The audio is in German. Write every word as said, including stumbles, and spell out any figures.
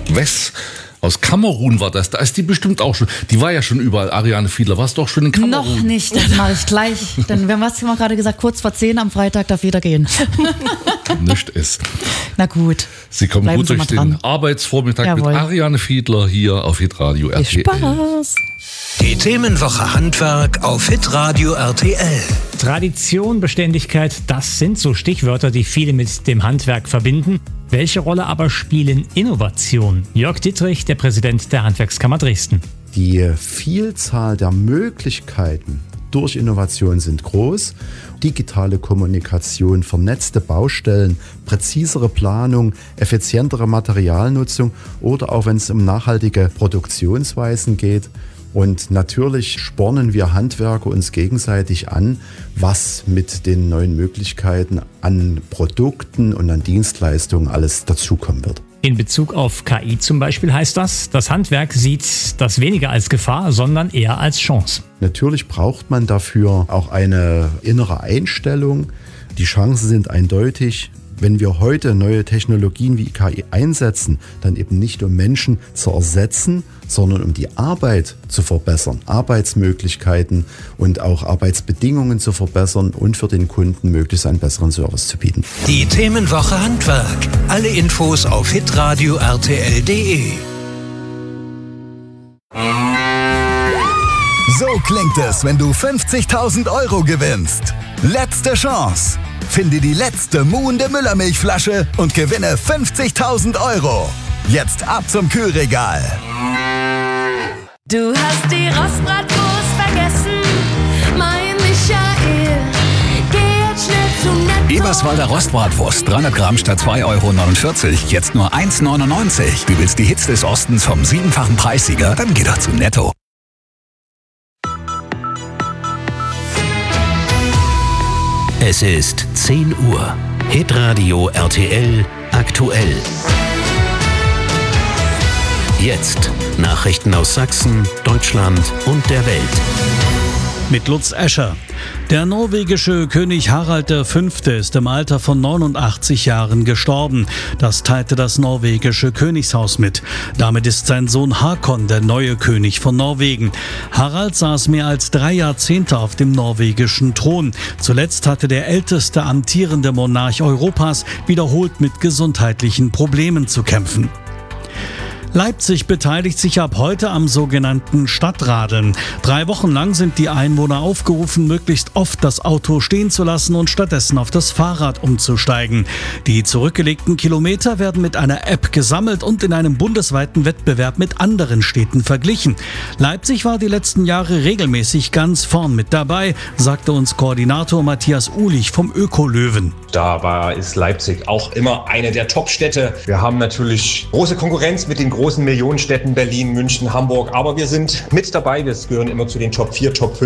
Wes aus Kamerun war das. Da ist die bestimmt auch schon. Die war ja schon überall. Ariane Fiedler, warst du auch schon in Kamerun? Noch nicht, das mache ich gleich. Denn wir haben was immer gerade gesagt, kurz vor zehn am Freitag darf jeder gehen. Nicht ist. Na gut. Sie kommen Bleiben gut Sie durch mal dran. den Arbeitsvormittag Jawohl. mit Ariane Fiedler hier auf Hitradio R T L. Viel Spaß. Die Themenwoche Handwerk auf Hitradio R T L. Tradition, Beständigkeit, das sind so Stichwörter, die viele mit dem Handwerk verbinden. Welche Rolle aber spielen Innovationen? Jörg Dittrich, der Präsident der Handwerkskammer Dresden. Die Vielzahl der Möglichkeiten durch Innovation sind groß. Digitale Kommunikation, vernetzte Baustellen, präzisere Planung, effizientere Materialnutzung oder auch wenn es um nachhaltige Produktionsweisen geht. Und natürlich spornen wir Handwerker uns gegenseitig an, was mit den neuen Möglichkeiten an Produkten und an Dienstleistungen alles dazukommen wird. In Bezug auf K I zum Beispiel heißt das, das Handwerk sieht das weniger als Gefahr, sondern eher als Chance. Natürlich braucht man dafür auch eine innere Einstellung. Die Chancen sind eindeutig. Wenn wir heute neue Technologien wie K I einsetzen, dann eben nicht um Menschen zu ersetzen, sondern um die Arbeit zu verbessern, Arbeitsmöglichkeiten und auch Arbeitsbedingungen zu verbessern und für den Kunden möglichst einen besseren Service zu bieten. Die Themenwoche Handwerk. Alle Infos auf hitradio R T L punkt de. So klingt es, wenn du fünfzigtausend Euro gewinnst. Letzte Chance. Finde die letzte muhende Müllermilchflasche und gewinne fünfzigtausend Euro. Jetzt ab zum Kühlregal. Du hast die Rostbratwurst vergessen, mein Michael. Geh jetzt schnell zu Netto. Eberswalder Rostbratwurst, dreihundert Gramm statt zwei Euro neunundvierzig, jetzt nur eins Euro neunundneunzig. Du willst die Hits des Ostens vom siebenfachen Preissieger? Dann geh doch zu Netto. Es ist zehn Uhr. Hitradio R T L aktuell. Jetzt Nachrichten aus Sachsen, Deutschland und der Welt. Mit Lutz Escher. Der norwegische König Harald der Fünfte ist im Alter von neunundachtzig Jahren gestorben. Das teilte das norwegische Königshaus mit. Damit ist sein Sohn Hakon der neue König von Norwegen. Harald saß mehr als drei Jahrzehnte auf dem norwegischen Thron. Zuletzt hatte der älteste amtierende Monarch Europas wiederholt mit gesundheitlichen Problemen zu kämpfen. Leipzig beteiligt sich ab heute am sogenannten Stadtradeln. Drei Wochen lang sind die Einwohner aufgerufen, möglichst oft das Auto stehen zu lassen und stattdessen auf das Fahrrad umzusteigen. Die zurückgelegten Kilometer werden mit einer App gesammelt und in einem bundesweiten Wettbewerb mit anderen Städten verglichen. Leipzig war die letzten Jahre regelmäßig ganz vorn mit dabei, sagte uns Koordinator Matthias Uhlich vom Ökolöwen. Da war, ist Leipzig auch immer eine der Top-Städte. Wir haben natürlich große Konkurrenz mit den großen Millionenstädten Berlin, München, Hamburg. Aber wir sind mit dabei. Wir gehören immer zu den Top vier, Top fünf.